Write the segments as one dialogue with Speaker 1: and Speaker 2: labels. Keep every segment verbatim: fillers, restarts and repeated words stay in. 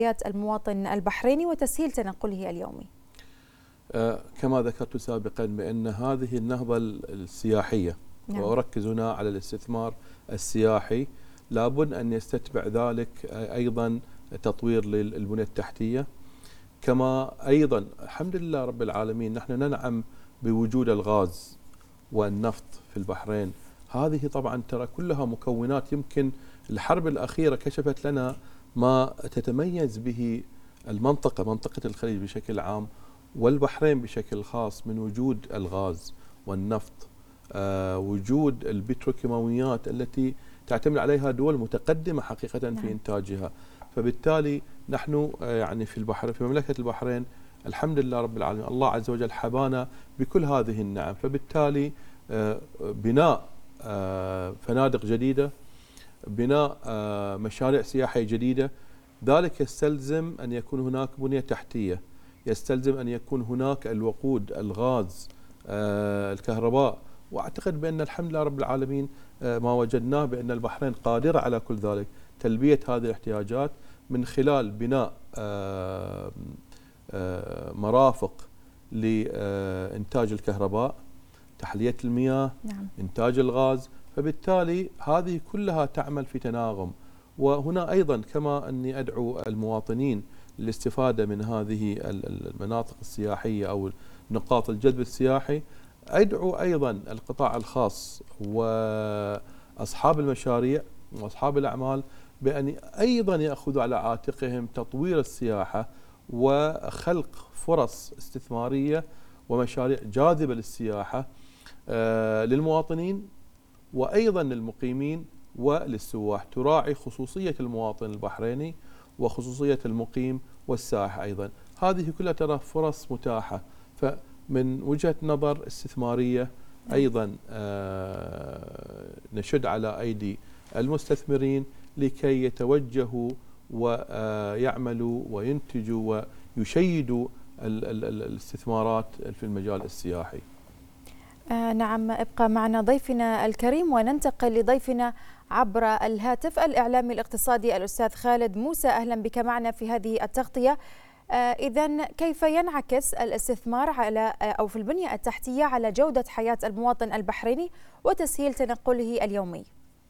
Speaker 1: المواطن البحريني وتسهيل تنقله اليومي؟
Speaker 2: آه كما ذكرت سابقا بأن هذه النهضة السياحية، نعم. وأركز هنا على الاستثمار السياحي، لابد أن يستتبع ذلك أيضا تطوير للبنية التحتية، كما أيضا الحمد لله رب العالمين نحن ننعم بوجود الغاز والنفط في البحرين. هذه طبعا ترى كلها مكونات، يمكن الحرب الأخيرة كشفت لنا ما تتميز به المنطقة، منطقة الخليج بشكل عام والبحرين بشكل خاص، من وجود الغاز والنفط، آه وجود البتروكيماويات التي تعتمد عليها دول متقدمة حقيقة نعم. في إنتاجها. فبالتالي نحن آه يعني في البحر في مملكة البحرين الحمد لله رب العالمين الله عز وجل حبانا بكل هذه النعم. فبالتالي آه بناء آه فنادق جديدة، بناء آه مشاريع سياحية جديدة، ذلك يستلزم أن يكون هناك بنية تحتية، يستلزم أن يكون هناك الوقود، الغاز، آه الكهرباء. وأعتقد بأن الحمد لله رب العالمين آه ما وجدناه بأن البحرين قادرة على كل ذلك، تلبية هذه الاحتياجات من خلال بناء آه آه مرافق لإنتاج الكهرباء، تحلية المياه، نعم. إنتاج الغاز. فبالتالي هذه كلها تعمل في تناغم. وهنا أيضا كما أني أدعو المواطنين للاستفادة من هذه المناطق السياحية أو نقاط الجذب السياحي، أدعو أيضا القطاع الخاص وأصحاب المشاريع وأصحاب الأعمال بأن أيضا يأخذوا على عاتقهم تطوير السياحة وخلق فرص استثمارية ومشاريع جاذبة للسياحة للمواطنين وأيضا للمقيمين وللسواح، تراعي خصوصية المواطن البحريني وخصوصية المقيم والسائح أيضا. هذه كلها ترى فرص متاحة. فمن وجهة نظر استثمارية أيضا نشد على أيدي المستثمرين لكي يتوجهوا ويعملوا وينتجوا ويشيدوا الاستثمارات في المجال السياحي.
Speaker 1: آه نعم، ابقى معنا ضيفنا الكريم وننتقل لضيفنا عبر الهاتف الإعلامي الاقتصادي الأستاذ خالد موسى. أهلا بك معنا في هذه التغطية. آه إذن كيف ينعكس الاستثمار على أو في البنية التحتية على جودة حياة المواطن البحريني وتسهيل تنقله اليومي؟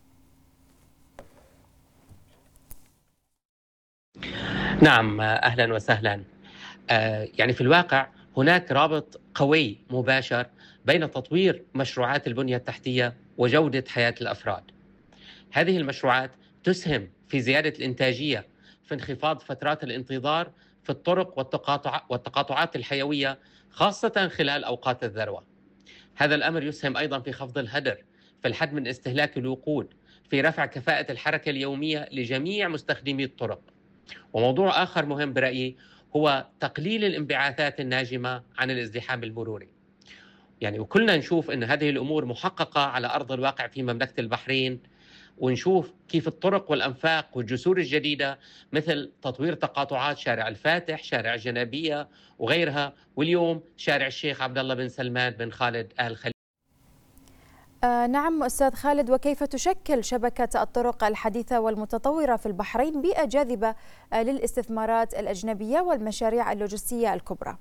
Speaker 3: نعم، أهلا وسهلا. آه يعني في الواقع هناك رابط قوي مباشر بين تطوير مشروعات البنية التحتية وجودة حياة الأفراد. هذه المشروعات تسهم في زيادة الإنتاجية، في انخفاض فترات الانتظار في الطرق والتقاطع والتقاطعات الحيوية خاصة خلال أوقات الذروة. هذا الأمر يسهم أيضا في خفض الهدر، في الحد من استهلاك الوقود، في رفع كفاءة الحركة اليومية لجميع مستخدمي الطرق. وموضوع آخر مهم برأيي هو تقليل الانبعاثات الناجمة عن الازدحام المروري. يعني وكلنا نشوف أن هذه الأمور محققة على أرض الواقع في مملكة البحرين، ونشوف كيف الطرق والأنفاق والجسور الجديدة مثل تطوير تقاطعات شارع الفاتح، شارع الجنابية وغيرها، واليوم شارع الشيخ عبد الله بن سلمان بن خالد آل خليفة.
Speaker 1: آه نعم أستاذ خالد، وكيف تشكل شبكة الطرق الحديثة والمتطورة في البحرين بيئة جاذبة آه للاستثمارات الأجنبية والمشاريع اللوجستية الكبرى؟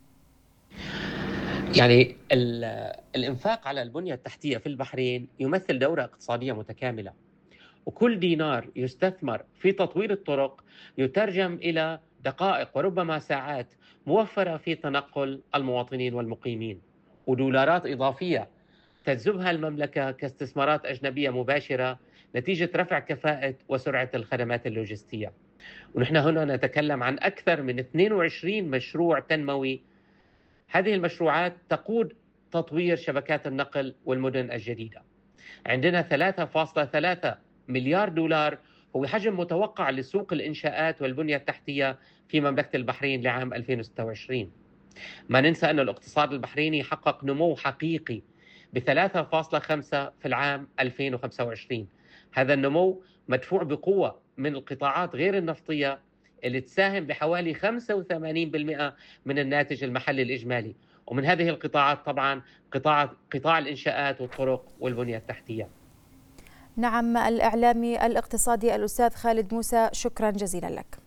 Speaker 3: يعني الإنفاق على البنية التحتية في البحرين يمثل دورة اقتصادية متكاملة، وكل دينار يستثمر في تطوير الطرق يترجم إلى دقائق وربما ساعات موفرة في تنقل المواطنين والمقيمين، ودولارات إضافية تجذبها المملكة كاستثمارات أجنبية مباشرة نتيجة رفع كفاءة وسرعة الخدمات اللوجستية. ونحن هنا نتكلم عن أكثر من اثنين وعشرين مشروع تنموي. هذه المشروعات تقود تطوير شبكات النقل والمدن الجديدة. عندنا ثلاثة فاصلة ثلاثة مليار دولار هو حجم متوقع لسوق الإنشاءات والبنية التحتية في مملكة البحرين لعام ألفين وستة وعشرين. ما ننسى أن الاقتصاد البحريني حقق نمو حقيقي ب ثلاثة فاصلة خمسة في العام ألفين وخمسة وعشرين. هذا النمو مدفوع بقوة من القطاعات غير النفطية اللي تساهم بحوالي خمسة وثمانين بالمئة من الناتج المحلي الإجمالي، ومن هذه القطاعات طبعا قطاع قطاع الإنشاءات والطرق والبنية التحتية.
Speaker 1: نعم، الإعلامي الاقتصادي الأستاذ خالد موسى، شكرا جزيلا لك.